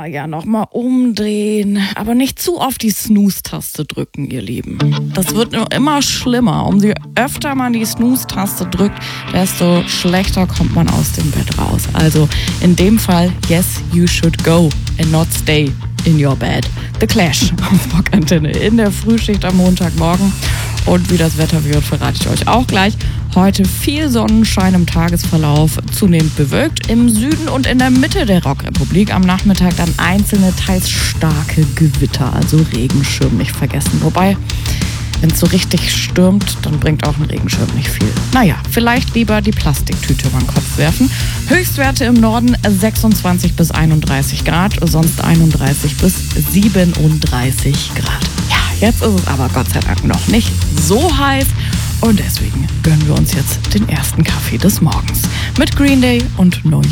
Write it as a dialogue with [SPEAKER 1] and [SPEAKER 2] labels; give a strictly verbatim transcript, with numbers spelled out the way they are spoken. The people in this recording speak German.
[SPEAKER 1] ja, nochmal umdrehen. Aber nicht zu oft die Snooze-Taste drücken, ihr Lieben. Das wird nur immer schlimmer. Umso öfter man die Snooze-Taste drückt, desto schlechter kommt man aus dem Bett raus. Also in dem Fall, yes, you should go and not stay in your bed. The Clash auf Rockantenne in der Frühschicht am Montagmorgen. Und wie das Wetter wird, verrate ich euch auch gleich. Heute viel Sonnenschein im Tagesverlauf, zunehmend bewölkt im Süden und in der Mitte der Rockrepublik. Am Nachmittag dann einzelne, teils starke Gewitter, also Regenschirm nicht vergessen. Wobei, wenn es so richtig stürmt, dann bringt auch ein Regenschirm nicht viel. Naja, vielleicht lieber die Plastiktüte über den Kopf werfen. Höchstwerte im Norden sechsundzwanzig bis einunddreißig Grad, sonst einunddreißig bis siebenunddreißig Grad. Ja, jetzt ist es aber Gott sei Dank noch nicht so heiß. Und deswegen gönnen wir uns jetzt den ersten Kaffee des Morgens mit Green Day und No